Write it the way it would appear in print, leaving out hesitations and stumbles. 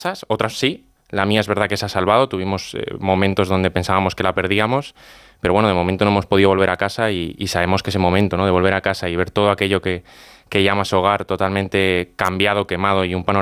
otras sí. La mía es verdad que se ha salvado, tuvimos momentos donde pensábamos que la perdíamos, pero bueno, de momento no hemos podido volver a casa y sabemos que ese momento, ¿no?, de volver a casa y ver todo aquello que llamas hogar totalmente cambiado, quemado y un panorama